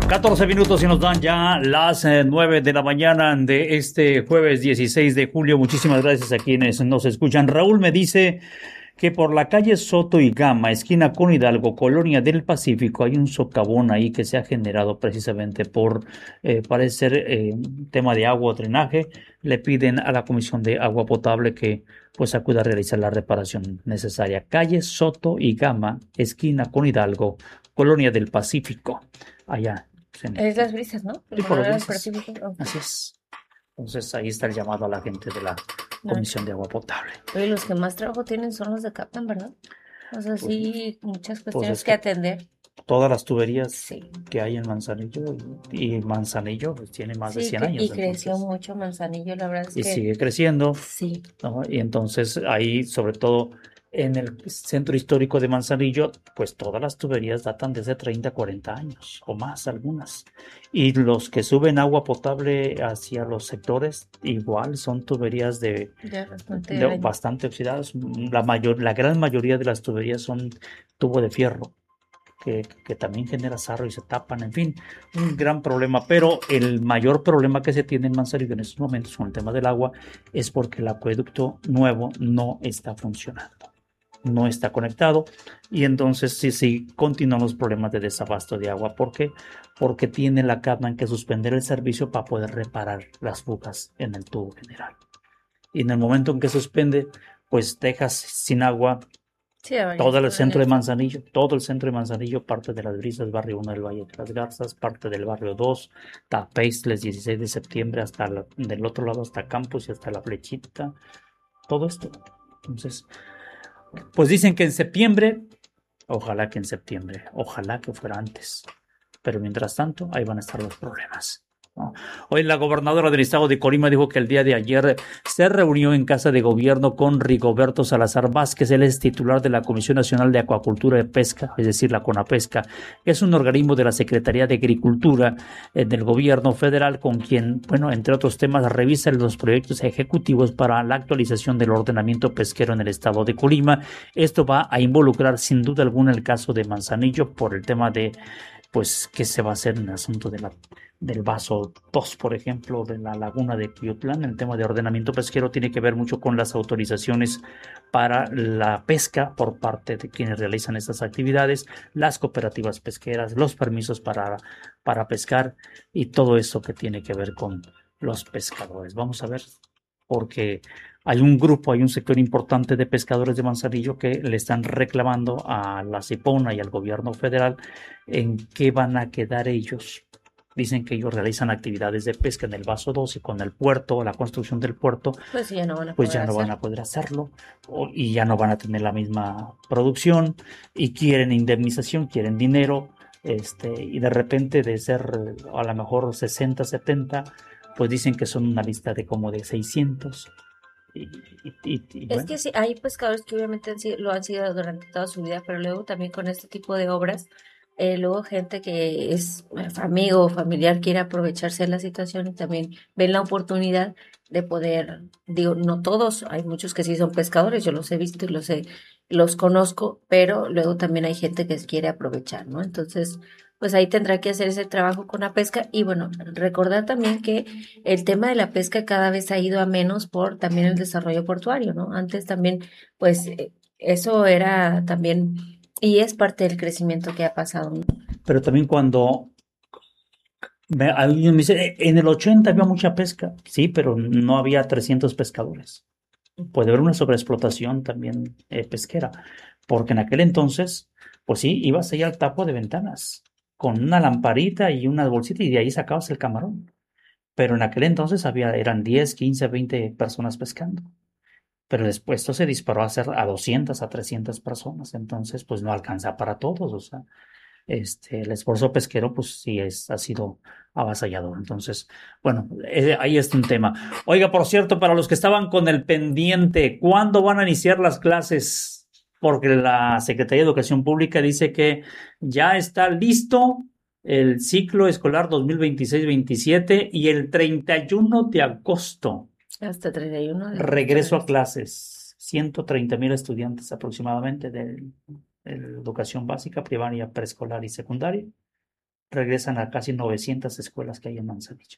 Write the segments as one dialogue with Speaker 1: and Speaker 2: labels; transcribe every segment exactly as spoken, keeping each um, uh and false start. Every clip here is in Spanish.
Speaker 1: catorce minutos y nos dan ya las eh, nueve de la mañana de este jueves dieciséis de julio. Muchísimas gracias a quienes nos escuchan. Raúl me dice que por la calle Soto y Gama, esquina con Hidalgo, Colonia del Pacífico, hay un socavón ahí que se ha generado precisamente por, eh, parece ser, eh, tema de agua o drenaje. Le piden a la Comisión de Agua Potable que pues acuda a realizar la reparación necesaria. Calle Soto y Gama, esquina con Hidalgo, Colonia del Pacífico, allá. En,
Speaker 2: Es las brisas, ¿no?
Speaker 1: y por las
Speaker 2: Las
Speaker 1: brisas.
Speaker 2: okay.
Speaker 1: Así es. Entonces ahí está el llamado a la gente de la Comisión de Agua Potable.
Speaker 2: Oye, los que más trabajo tienen son los de Captan, ¿verdad? O sea,
Speaker 1: Pues,
Speaker 2: sí, muchas
Speaker 1: pues
Speaker 2: cuestiones
Speaker 1: es
Speaker 2: que
Speaker 1: que
Speaker 2: atender.
Speaker 1: todas las tuberías
Speaker 2: Sí.
Speaker 1: que hay en Manzanillo y, y Manzanillo pues, tiene más de
Speaker 2: Sí,
Speaker 1: cien
Speaker 2: que,
Speaker 1: años.
Speaker 2: y creció
Speaker 1: Entonces,
Speaker 2: mucho Manzanillo, la verdad es
Speaker 1: y
Speaker 2: que
Speaker 1: sigue creciendo,
Speaker 2: sí.
Speaker 1: ¿no? Y entonces ahí, sobre todo en el centro histórico de Manzanillo, pues todas las tuberías datan desde treinta, cuarenta años o más algunas. Y los que suben agua potable hacia los sectores, igual son tuberías de,
Speaker 2: Ya bastante
Speaker 1: de
Speaker 2: años.
Speaker 1: bastante oxidadas. La mayor, la gran mayoría de las tuberías son tubo de fierro. Que, que, también genera sarro y se tapan, en fin, un gran problema. Pero el mayor problema que se tiene en Manzanillo en estos momentos con el tema del agua es porque el acueducto nuevo no está funcionando, no está conectado, y entonces sí, sí, continúan los problemas de desabasto de agua. ¿Por qué? Porque tiene la Catman que suspender el servicio para poder reparar las fugas en el tubo general. Y en el momento en que suspende, pues dejas sin agua
Speaker 2: Sí, a varias
Speaker 1: todo el centro de
Speaker 2: colonias.
Speaker 1: Manzanillo, todo el centro de Manzanillo, parte de las Brisas, barrio uno del Valle de las Garzas, parte del barrio dos, Tapestles, dieciséis de septiembre, hasta la, del otro lado hasta Campos y hasta La Flechita, todo esto. Entonces, pues dicen que en septiembre, ojalá que en septiembre, ojalá que fuera antes, pero mientras tanto, ahí van a estar los problemas, ¿no? Hoy la gobernadora del estado de Colima dijo que el día de ayer se reunió en Casa de Gobierno con Rigoberto Salazar Vázquez. Él es titular de la Comisión Nacional de Acuacultura y Pesca, es decir, la CONAPESCA, que es un organismo de la Secretaría de Agricultura eh, del gobierno federal, con quien, bueno, entre otros temas, revisa los proyectos ejecutivos para la actualización del ordenamiento pesquero en el estado de Colima. Esto va a involucrar sin duda alguna el caso de Manzanillo por el tema de pues qué se va a hacer en el asunto de la, del vaso dos, por ejemplo, de la laguna de Cuyutlán. El tema de ordenamiento pesquero tiene que ver mucho con las autorizaciones para la pesca por parte de quienes realizan estas actividades, las cooperativas pesqueras, los permisos para, para pescar y todo eso que tiene que ver con los pescadores. Vamos a ver, porque hay un grupo, hay un sector importante de pescadores de Manzanillo que le están reclamando a la CIPONA y al gobierno federal en qué van a quedar ellos. Dicen que ellos realizan actividades de pesca en el Vaso dos y con el puerto, la construcción del puerto,
Speaker 2: Pues ya no van a
Speaker 1: pues
Speaker 2: poder
Speaker 1: ya no van
Speaker 2: hacer.
Speaker 1: a poder hacerlo o, y ya no van a tener la misma producción y quieren indemnización, quieren dinero, este, y de repente de ser a lo mejor sesenta, setenta, pues dicen que son una lista de como de seiscientos. Y, y, y, y
Speaker 2: Es
Speaker 1: bueno,
Speaker 2: que sí, hay pescadores que obviamente han sido- lo han sido durante toda su vida, pero luego también con este tipo de obras, eh, luego gente que es eh, amigo o familiar quiere aprovecharse de la situación y también ven la oportunidad de poder, digo, no todos, hay muchos que sí son pescadores, yo los he visto y los he, los conozco, pero luego también hay gente que quiere aprovechar, ¿no? Entonces, pues ahí tendrá que hacer ese trabajo con la pesca y bueno, recordar también que el tema de la pesca cada vez ha ido a menos por también el desarrollo portuario, ¿no? Antes también, pues eh, eso era también, y es parte del crecimiento que ha pasado, ¿no?
Speaker 1: pero también cuando me, alguien me dice, en el ochenta había mucha pesca, sí, pero no había trescientos pescadores. Puede haber una sobreexplotación también eh, pesquera, porque en aquel entonces, pues sí, ibas allá al tapo de ventanas con una lamparita y una bolsita y de ahí sacabas el camarón. Pero en aquel entonces había, eran diez, quince, veinte personas pescando. Pero después esto se disparó a ser a doscientas, a trescientas personas. Entonces, pues no alcanza para todos. O sea, este, el esfuerzo pesquero, pues sí es, ha sido avasallador. Entonces, bueno, eh, ahí está un tema. Oiga, por cierto, para los que estaban con el pendiente, ¿cuándo van a iniciar las clases? Porque la Secretaría de Educación Pública dice que ya está listo el ciclo escolar dos mil veintiséis veintisiete y el treinta y uno de agosto
Speaker 2: Hasta treinta y uno de agosto
Speaker 1: regreso a
Speaker 2: regresa.
Speaker 1: clases. ciento treinta mil estudiantes aproximadamente de, de educación básica, primaria, preescolar y secundaria. regresan a casi novecientas escuelas que hay en Manzanillo,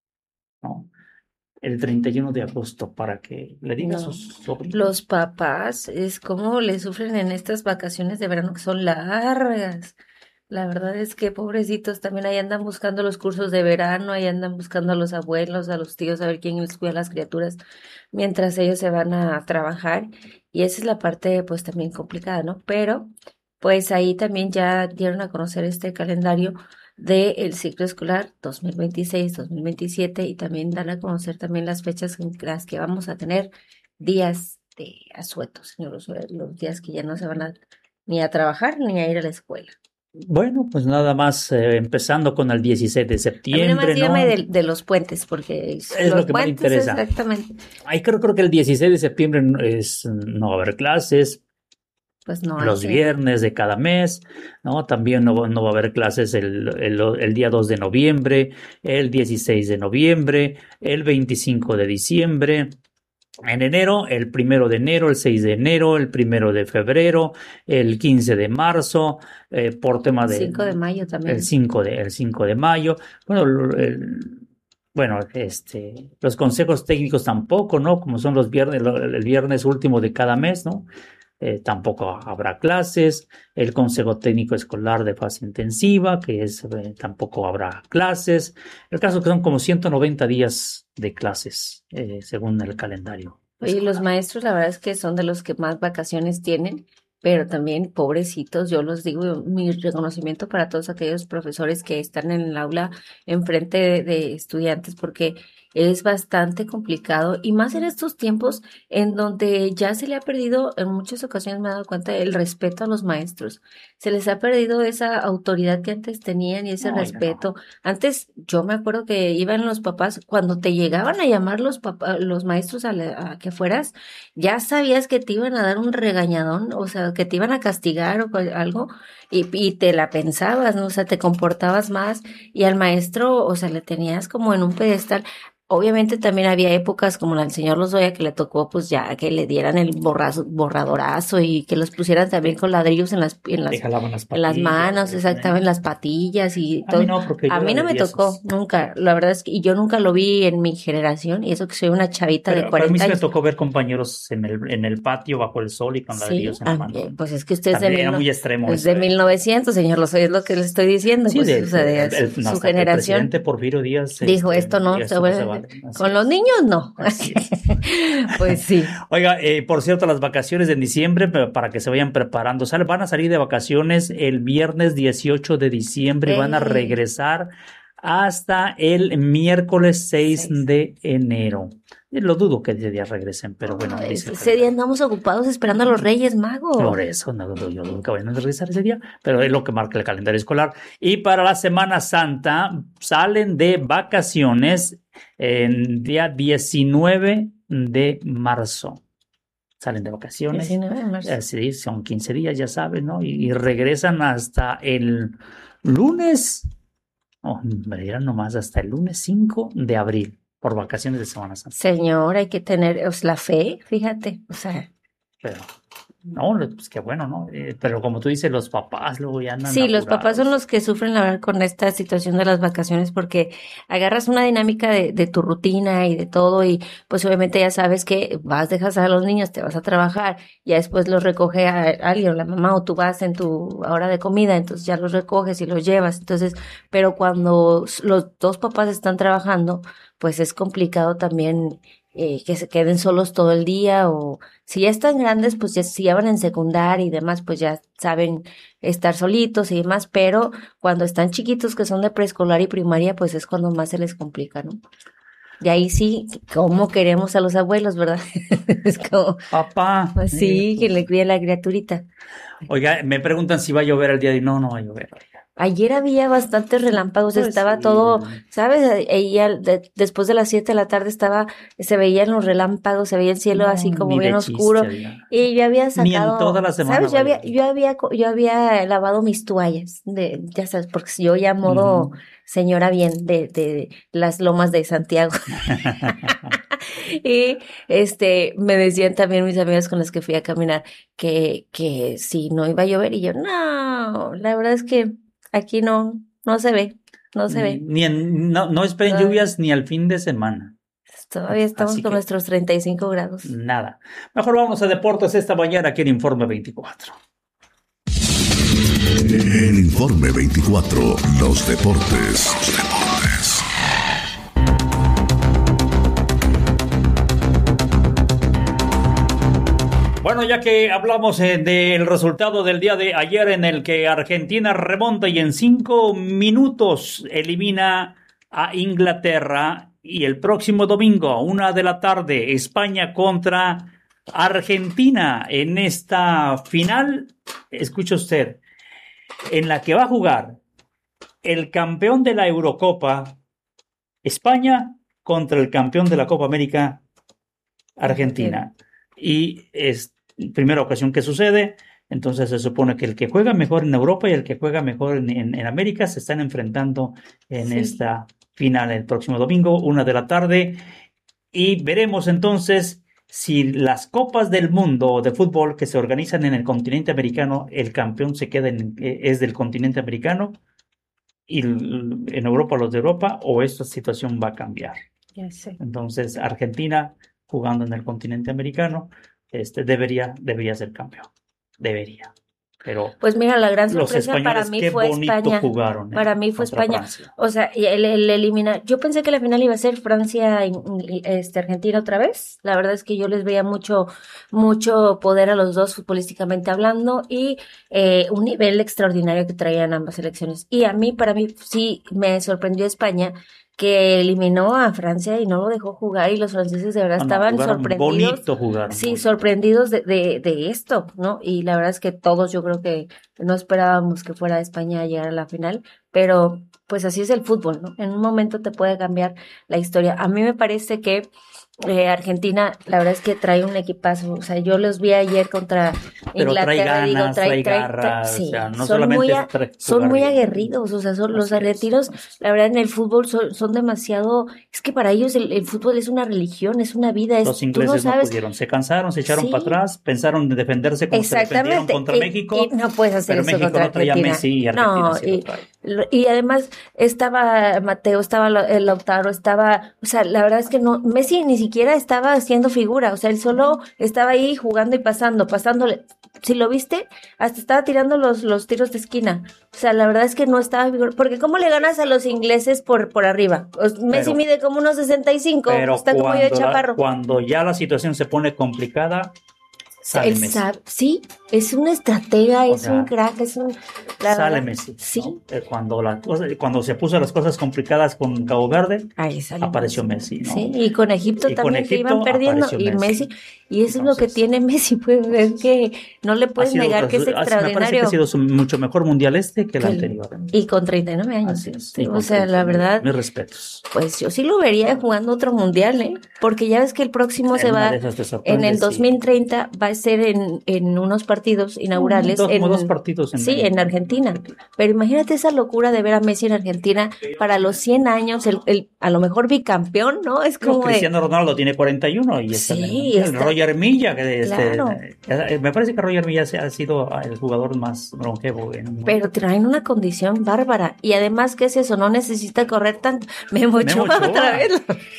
Speaker 1: ¿no? El treinta y uno de agosto, para que le diga a
Speaker 2: No,
Speaker 1: sus sobrinos.
Speaker 2: los papás es como le sufren en estas vacaciones de verano que son largas. La verdad es que pobrecitos también ahí andan buscando los cursos de verano, ahí andan buscando a los abuelos, a los tíos, a ver quién les cuida a las criaturas mientras ellos se van a trabajar. Y esa es la parte pues también complicada, ¿no? Pero pues ahí también ya dieron a conocer este calendario del ciclo escolar dos mil veintiséis, dos mil veintisiete y también dan a conocer también las fechas en las que vamos a tener días de asueto, señor Osorio, los días que ya no se van a ni a trabajar ni a ir a la escuela.
Speaker 1: Bueno, pues nada más eh, empezando con el dieciséis de
Speaker 2: A mí
Speaker 1: septiembre,
Speaker 2: nomás dígame
Speaker 1: ¿no?
Speaker 2: de, de los puentes, porque
Speaker 1: Es
Speaker 2: los
Speaker 1: lo que más le
Speaker 2: puentes
Speaker 1: interesa.
Speaker 2: exactamente,
Speaker 1: Ahí creo, creo que el dieciséis de septiembre no es, no va a haber clases,
Speaker 2: pues no hay,
Speaker 1: los
Speaker 2: señor.
Speaker 1: viernes de cada mes, ¿no? También no, va- no va a haber clases el, el, el día dos de noviembre, el dieciséis de noviembre, el veinticinco de diciembre. En enero, el primero de enero, el seis de enero, el primero de febrero, el quince de marzo, eh, por tema de
Speaker 2: cinco de mayo
Speaker 1: el
Speaker 2: también.
Speaker 1: cinco de, el cinco de mayo. Bueno, lo- el- bueno, este, los consejos técnicos tampoco, ¿no? Como son los viernes, lo- el viernes último de cada mes, ¿no? Eh, tampoco habrá clases. El consejo técnico escolar de fase intensiva, que es, eh, tampoco habrá clases. El caso es que son como ciento noventa días de clases, eh, según el calendario
Speaker 2: Oye, los
Speaker 1: escolar.
Speaker 2: maestros, la verdad es que son de los que más vacaciones tienen, pero también pobrecitos, yo los digo, mi reconocimiento para todos aquellos profesores que están en el aula enfrente de, de estudiantes, porque es bastante complicado y más en estos tiempos en donde ya se le ha perdido, en muchas ocasiones me he dado cuenta, el respeto a los maestros. Se les ha perdido esa autoridad que antes tenían y ese
Speaker 1: No, ya no.
Speaker 2: respeto. Antes yo me acuerdo que iban los papás, cuando te llegaban a llamar los papás, los maestros a, la- a que fueras, ya sabías que te iban a dar un regañadón, o sea, que te iban a castigar o cual- algo, y, y te la pensabas, ¿no? O sea, te comportabas más, y al maestro, o sea, le tenías como en un pedestal. Obviamente también había épocas como la del señor Lozoya que le tocó pues ya que le dieran el borrazo, borradorazo y que los pusieran también con ladrillos en las, en
Speaker 1: Le
Speaker 2: las
Speaker 1: jalaban las
Speaker 2: en las
Speaker 1: patillas.
Speaker 2: manos,
Speaker 1: eh,
Speaker 2: exactamente, en las patillas y
Speaker 1: A mí
Speaker 2: todo.
Speaker 1: no, porque
Speaker 2: A
Speaker 1: yo
Speaker 2: mí
Speaker 1: era
Speaker 2: no
Speaker 1: de
Speaker 2: me tocó,
Speaker 1: diezos.
Speaker 2: nunca. La verdad es que y yo nunca lo vi en mi generación, y eso que soy una chavita de
Speaker 1: Pero, pero a mí
Speaker 2: cuarenta
Speaker 1: sí me
Speaker 2: años.
Speaker 1: tocó ver compañeros en el, en el patio bajo el sol y con
Speaker 2: Sí,
Speaker 1: ladrillos en la
Speaker 2: ah,
Speaker 1: mano,
Speaker 2: eh,
Speaker 1: ¿no?
Speaker 2: pues es que usted es de
Speaker 1: También
Speaker 2: mil,
Speaker 1: era
Speaker 2: no-
Speaker 1: muy extremo
Speaker 2: es
Speaker 1: eso,
Speaker 2: de
Speaker 1: ¿eh?
Speaker 2: mil novecientos, señor Lozoya, es lo que le estoy diciendo,
Speaker 1: Sí,
Speaker 2: pues,
Speaker 1: de,
Speaker 2: o sea,
Speaker 1: de-
Speaker 2: de su,
Speaker 1: el- no,
Speaker 2: su
Speaker 1: hasta que el
Speaker 2: generación
Speaker 1: presidente Porfirio Díaz
Speaker 2: dijo
Speaker 1: este,
Speaker 2: esto no,
Speaker 1: dijo,
Speaker 2: se
Speaker 1: esto no se
Speaker 2: puede-
Speaker 1: vale. Así
Speaker 2: con los
Speaker 1: es.
Speaker 2: niños no.
Speaker 1: Así es.
Speaker 2: Pues sí.
Speaker 1: Oiga, eh, por cierto, las vacaciones de diciembre, pero para que se vayan preparando, sale- van a salir de vacaciones el viernes dieciocho de diciembre y van a
Speaker 2: Eh,
Speaker 1: regresar hasta el miércoles seis
Speaker 2: seis.
Speaker 1: de enero. Y lo dudo que ese día regresen, pero bueno,
Speaker 2: Ah,
Speaker 1: dice
Speaker 2: ese
Speaker 1: el
Speaker 2: ese día
Speaker 1: calendario.
Speaker 2: andamos ocupados esperando a los Reyes Magos.
Speaker 1: Por eso, no dudo yo dudo que vayan a regresar ese día, pero es lo que marca el calendario escolar. Y para la Semana Santa salen de vacaciones el día diecinueve de marzo. Salen de vacaciones,
Speaker 2: diecinueve de marzo.
Speaker 1: así son quince días, ya saben, ¿no? Y, y regresan hasta el lunes, oh, me dirán nomás, hasta el lunes cinco de abril, por vacaciones de Semana Santa.
Speaker 2: Señor, hay que tener o sea, la fe, fíjate, o sea,
Speaker 1: Pero, no, pues qué bueno, ¿no? Eh, pero como tú dices, los papás luego ya andan
Speaker 2: sí, los papás son
Speaker 1: apurados.
Speaker 2: los que sufren la verdad con esta situación de las vacaciones porque agarras una dinámica de, de tu rutina y de todo y pues obviamente ya sabes que vas, dejas a los niños, te vas a trabajar, ya después los recoge a, alguien, la mamá o tú vas en tu hora de comida, entonces ya los recoges y los llevas, entonces, pero cuando s- los dos papás están trabajando, pues es complicado también eh, que se queden solos todo el día o si ya están grandes, pues ya si ya van en secundaria y demás, pues ya saben estar solitos y demás, pero cuando están chiquitos que son de preescolar y primaria, pues es cuando más se les complica, ¿no? Y ahí sí, ¿cómo queremos a los abuelos, verdad? Es como,
Speaker 1: Papá,
Speaker 2: pues
Speaker 1: eh,
Speaker 2: sí, que
Speaker 1: pues,
Speaker 2: le cría la criaturita.
Speaker 1: oiga, me preguntan si va a llover el día de no, no va a llover. Oiga.
Speaker 2: Ayer había bastantes relámpagos,
Speaker 1: Pues
Speaker 2: estaba
Speaker 1: sí,
Speaker 2: todo, ¿sabes? Ella, de- después de las siete de la tarde estaba, se veían los relámpagos, se veía el cielo así
Speaker 1: no,
Speaker 2: como
Speaker 1: ni
Speaker 2: bien
Speaker 1: de
Speaker 2: oscuro.
Speaker 1: chiste, oiga.
Speaker 2: Y yo había
Speaker 1: Ni en toda
Speaker 2: sacado,
Speaker 1: la semana
Speaker 2: ¿sabes? Yo
Speaker 1: va a
Speaker 2: había,
Speaker 1: llover.
Speaker 2: yo había, co- yo había lavado mis toallas, de, ya sabes, porque yo ya modo
Speaker 1: Ujú.
Speaker 2: señora bien de, de las lomas de Santiago. Y este, me decían también mis amigas con las que fui a caminar que, que si no iba a llover y yo, no, la verdad es que aquí no. no se ve, no se
Speaker 1: Ni,
Speaker 2: ve.
Speaker 1: ni en- no, no esperen
Speaker 2: Todavía,
Speaker 1: lluvias ni al fin de semana.
Speaker 2: todavía estamos
Speaker 1: Así
Speaker 2: con
Speaker 1: que
Speaker 2: nuestros treinta y cinco grados.
Speaker 1: nada. Mejor vamos a deportes esta mañana aquí en Informe veinticuatro.
Speaker 3: En Informe veinticuatro, los deportes. Los deportes.
Speaker 1: Bueno, ya que hablamos eh, del resultado del día de ayer en el que Argentina remonta y en cinco minutos elimina a Inglaterra, y el próximo domingo a una de la tarde España contra Argentina en esta final, escuche usted, en la que va a jugar el campeón de la Eurocopa, España, contra el campeón de la Copa América, Argentina. Y es primera ocasión que sucede, entonces se supone que el que juega mejor en Europa y el que juega mejor en, en, en América se están enfrentando en
Speaker 2: Sí.
Speaker 1: esta final el próximo domingo, una de la tarde, y veremos entonces si las copas del mundo de fútbol que se organizan en el continente americano, el campeón se queda en, es del continente americano y en Europa los de Europa, o esta situación va a cambiar.
Speaker 2: Ya sé.
Speaker 1: Entonces Argentina jugando en el continente americano, este debería, debería ser campeón, debería. Pero
Speaker 2: Pues mira, la gran
Speaker 1: los
Speaker 2: sorpresa para
Speaker 1: españoles
Speaker 2: mí
Speaker 1: qué
Speaker 2: fue
Speaker 1: bonito
Speaker 2: España.
Speaker 1: jugaron, ¿eh?
Speaker 2: Para mí fue
Speaker 1: contra
Speaker 2: España.
Speaker 1: Francia.
Speaker 2: O sea, y el, el eliminar. Yo pensé que la final iba a ser Francia y y, este, Argentina otra vez. La verdad es que yo les veía mucho, mucho poder a los dos futbolísticamente hablando y eh, un nivel extraordinario que traían ambas selecciones. Y a mí, para mí, sí me sorprendió España, que eliminó a Francia y no lo dejó jugar, y los franceses de verdad
Speaker 1: No, no,
Speaker 2: estaban
Speaker 1: jugaron
Speaker 2: sorprendidos.
Speaker 1: bonito, jugaron
Speaker 2: Sí,
Speaker 1: bonito.
Speaker 2: sorprendidos de, de, de esto, ¿no? Y la verdad es que todos, yo creo que no esperábamos que fuera España a llegar a la final, pero pues así es el fútbol, ¿no? En un momento te puede cambiar la historia. A mí me parece que eh, Argentina, la verdad es que trae un equipazo. O sea, yo los vi ayer contra
Speaker 1: Pero trae
Speaker 2: Inglaterra, y digo,
Speaker 1: ganas,
Speaker 2: trae,
Speaker 1: trae
Speaker 2: trae, trae-
Speaker 1: garra, o
Speaker 2: sí,
Speaker 1: sea, no
Speaker 2: son muy,
Speaker 1: solamente
Speaker 2: a-
Speaker 1: es tra-
Speaker 2: son
Speaker 1: jugar
Speaker 2: muy
Speaker 1: bien.
Speaker 2: aguerridos. O sea, son, los
Speaker 1: Así es.
Speaker 2: argentinos,
Speaker 1: Entonces,
Speaker 2: la verdad, en el fútbol son, son demasiado, es que para ellos el, el fútbol es una religión, es una vida,
Speaker 1: los
Speaker 2: es, tú no
Speaker 1: ingleses no
Speaker 2: sabes.
Speaker 1: pudieron, se cansaron, se echaron para
Speaker 2: Sí,
Speaker 1: atrás, pensaron en defenderse como se defendieron
Speaker 2: exactamente,
Speaker 1: contra
Speaker 2: y,
Speaker 1: México,
Speaker 2: y no puedes hacer
Speaker 1: pero
Speaker 2: eso
Speaker 1: México
Speaker 2: contra
Speaker 1: no traía a
Speaker 2: Argentina.
Speaker 1: Messi y Argentina
Speaker 2: No,
Speaker 1: sí lo
Speaker 2: y,
Speaker 1: trae.
Speaker 2: lo- y además estaba Mateo, estaba Lo- el Lautaro, estaba, o sea, la verdad es que no, Messi ni siquiera estaba haciendo figura, o sea, él solo estaba ahí jugando y pasando, pasándole. Si lo viste, hasta estaba tirando los, los tiros de esquina. O sea, la verdad es que no estaba figura, porque ¿cómo le ganas a los ingleses por, por arriba? O- Messi
Speaker 1: Pero,
Speaker 2: mide como unos sesenta y cinco,
Speaker 1: pero
Speaker 2: está como yo de
Speaker 1: cuando, la-
Speaker 2: chaparro.
Speaker 1: cuando ya la situación se pone complicada, sale
Speaker 2: Él
Speaker 1: Messi.
Speaker 2: sabe, sí, es un estratega,
Speaker 1: O
Speaker 2: es un
Speaker 1: sea,
Speaker 2: crack, es un, la
Speaker 1: sale
Speaker 2: verdad,
Speaker 1: Messi,
Speaker 2: sí,
Speaker 1: ¿no? Eh, Cuando, la cosa- cuando se puso las cosas complicadas con Cabo Verde,
Speaker 2: ahí salió
Speaker 1: apareció
Speaker 2: Messi.
Speaker 1: Messi, ¿no?
Speaker 2: Sí, y con Egipto
Speaker 1: Y con
Speaker 2: también, que iban
Speaker 1: Egipto
Speaker 2: perdiendo,
Speaker 1: apareció
Speaker 2: y
Speaker 1: Messi.
Speaker 2: Messi, y eso es lo que
Speaker 1: Entonces,
Speaker 2: tiene Messi, pues, es que no le
Speaker 1: ha
Speaker 2: puedes
Speaker 1: sido,
Speaker 2: negar que es
Speaker 1: ha- me parece que ha
Speaker 2: extraordinario.
Speaker 1: sido su- mucho mejor mundial este que el
Speaker 2: Que el-
Speaker 1: anterior.
Speaker 2: y con treinta y nueve años,
Speaker 1: Así es.
Speaker 2: sí,
Speaker 1: Y
Speaker 2: o
Speaker 1: con
Speaker 2: sea, la
Speaker 1: treinta y nueve.
Speaker 2: verdad,
Speaker 1: Mis respetos.
Speaker 2: pues yo sí lo vería jugando otro mundial, ¿eh? Porque ya ves que el próximo
Speaker 1: En
Speaker 2: se
Speaker 1: una
Speaker 2: va,
Speaker 1: de esas te
Speaker 2: en
Speaker 1: sorprende,
Speaker 2: el
Speaker 1: sí.
Speaker 2: dos mil treinta va a ser en, en unos partidos inaugurales
Speaker 1: Dos, como
Speaker 2: en,
Speaker 1: dos partidos en,
Speaker 2: sí, en Argentina. Pero imagínate esa locura de ver a Messi en Argentina para los cien años, el, el a lo mejor bicampeón, ¿no? Es
Speaker 1: Digo,
Speaker 2: como de,
Speaker 1: Cristiano Ronaldo tiene cuarenta y uno y está en el
Speaker 2: sí,
Speaker 1: mundial.
Speaker 2: está,
Speaker 1: Roger Milla, que este,
Speaker 2: claro,
Speaker 1: eh, me parece que Roger Milla se- ha sido el jugador más longevo en el mundo.
Speaker 2: pero traen una condición bárbara. Y además, ¿qué es eso? No necesita correr tanto. Memo
Speaker 1: Memo
Speaker 2: Ochoa
Speaker 1: Ochoa.
Speaker 2: otra vez.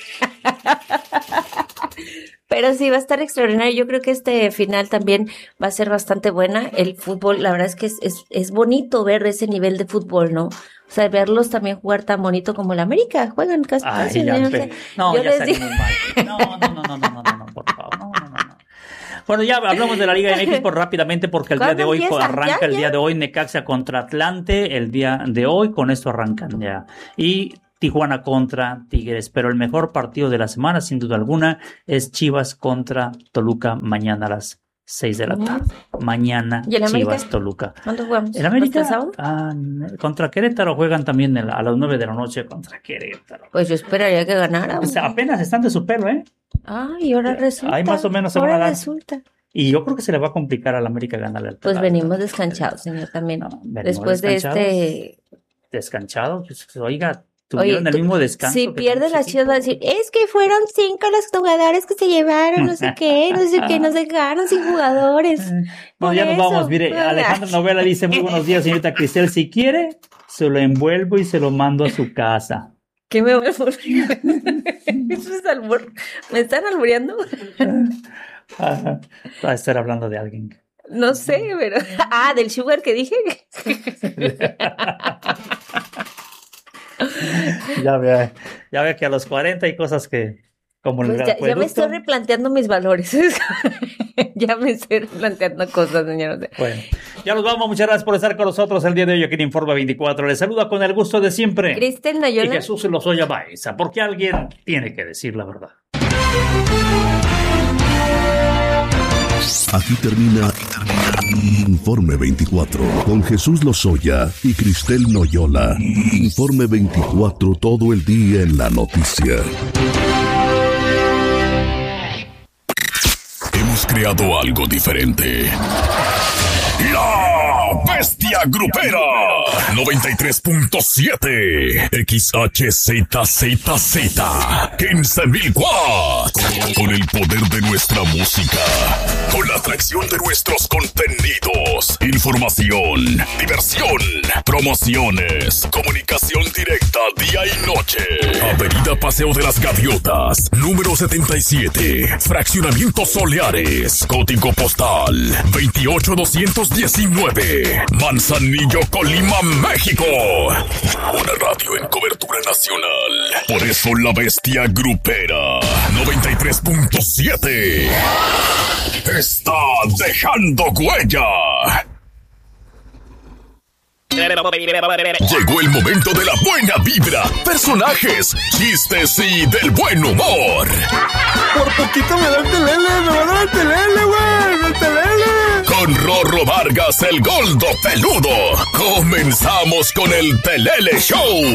Speaker 2: Pero sí, va a estar extraordinario. Yo creo que este final también va a ser bastante buena. El fútbol, la verdad es que es, es, es bonito ver ese nivel de fútbol, ¿no? O sea, verlos también jugar tan bonito como el América. Juegan casi,
Speaker 1: Ay,
Speaker 2: casi,
Speaker 1: ya,
Speaker 2: ¿no? O
Speaker 1: pe-
Speaker 2: sea,
Speaker 1: no,
Speaker 2: yo
Speaker 1: ya
Speaker 2: les
Speaker 1: salimos
Speaker 2: digo,
Speaker 1: mal. No, no, no, no, no, no, no, no, por favor. No, no, no, no. Bueno, ya hablamos de la Liga M X por rápidamente porque el día de
Speaker 2: ¿cuándo
Speaker 1: hoy
Speaker 2: empieza?
Speaker 1: arranca
Speaker 2: ¿Ya,
Speaker 1: el
Speaker 2: ya?
Speaker 1: día de hoy Necaxa contra Atlante, el día de hoy con esto arrancan ya. Y Tijuana contra Tigres, pero el mejor partido de la semana sin duda alguna es Chivas contra Toluca mañana a las seis de la tarde. Mañana
Speaker 2: ¿Y el América?
Speaker 1: Chivas Toluca.
Speaker 2: ¿Cuándo jugamos?
Speaker 1: El América
Speaker 2: ¿Hasta el sábado?
Speaker 1: ah, contra Querétaro juegan también el- a las nueve de la noche contra Querétaro.
Speaker 2: Pues yo esperaría que ganara.
Speaker 1: O sea, apenas están de su pelo, ¿eh?
Speaker 2: Ay, ahora resulta.
Speaker 1: Ahí más o menos se van a
Speaker 2: ahora
Speaker 1: dar.
Speaker 2: resulta.
Speaker 1: Y yo creo que se le va a complicar al América ganarle al
Speaker 2: Pues
Speaker 1: al-
Speaker 2: venimos descanchados, señor, también.
Speaker 1: No, venimos
Speaker 2: Después de
Speaker 1: descanchados.
Speaker 2: este,
Speaker 1: Descanchado, pues, oiga, Tuvieron
Speaker 2: Oye,
Speaker 1: el
Speaker 2: tú-
Speaker 1: mismo descanso.
Speaker 2: Si
Speaker 1: que
Speaker 2: pierde
Speaker 1: los
Speaker 2: las
Speaker 1: equipos.
Speaker 2: Chivas va a decir, es que fueron cinco los jugadores que se llevaron, no sé qué, no sé qué, nos dejaron sin jugadores.
Speaker 1: No,
Speaker 2: Por
Speaker 1: ya nos
Speaker 2: eso.
Speaker 1: vamos. Mire, Alejandra Novela dice: muy buenos días, señorita Cristel. Si quiere, se lo envuelvo y se lo mando a su casa.
Speaker 2: ¿Qué me voy a poner? Eso es albur. ¿Me están albureando?
Speaker 1: Ajá. Va a estar hablando de alguien.
Speaker 2: No sé, pero... Ah, del sugar que dije.
Speaker 1: Ya veo, ya veo que a los cuarenta hay cosas que, como el
Speaker 2: Pues ya, ya me
Speaker 1: acueducto.
Speaker 2: estoy replanteando mis valores. Ya me estoy replanteando cosas, señor.
Speaker 1: Bueno, ya nos vamos. Muchas gracias por estar con nosotros el día de hoy aquí en Informe veinticuatro. Les saluda con el gusto de siempre.
Speaker 2: Cristel
Speaker 1: Y
Speaker 2: Noyola.
Speaker 1: Jesús Lozoya Baeza, porque alguien tiene que decir la verdad.
Speaker 3: Aquí termina Informe veinticuatro con Jesús Lozoya y Cristel Noyola. Informe veinticuatro, todo el día en la noticia. Hemos creado algo diferente. La Bestia Grupera noventa y tres punto siete X H Z Z Z quince mil watts. Con el poder de nuestra música, con la atracción de nuestros contenidos, información, diversión, promociones, comunicación directa día y noche. Avenida Paseo de las Gaviotas, número setenta y siete, Fraccionamiento Soleares, código postal veintiocho doscientos diecinueve, Manzanillo, Colima, México. Una radio en cobertura nacional. Por eso la Bestia Grupera noventa y tres punto siete está dejando huella. Llegó el momento de la buena vibra, personajes, chistes y del buen humor.
Speaker 4: Por poquito me da el telele, me va a dar el telele, güey, el telele.
Speaker 3: Con Rorro Vargas, el Goldo Peludo, comenzamos con el Telele Show.